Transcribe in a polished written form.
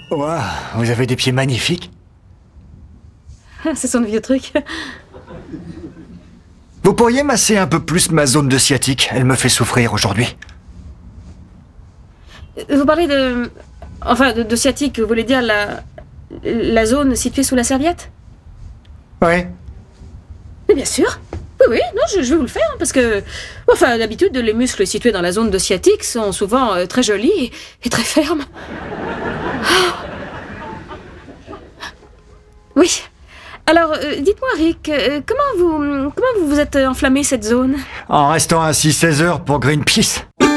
Ouah, vous avez des pieds magnifiques. C'est son vieux truc. Vous pourriez masser un peu plus ma zone de sciatique, elle me fait souffrir aujourd'hui. Vous parlez de... Enfin, de sciatique, vous voulez dire la zone située sous la serviette? Ouais. Mais bien sûr. Oui, non, je vais vous le faire, parce que... Enfin, d'habitude, les muscles situés dans la zone de sciatique sont souvent très jolis et très fermes. Ah. Oui. Alors, dites-moi, Rick, comment vous êtes enflammé cette zone? En restant assis 16 heures pour Greenpeace.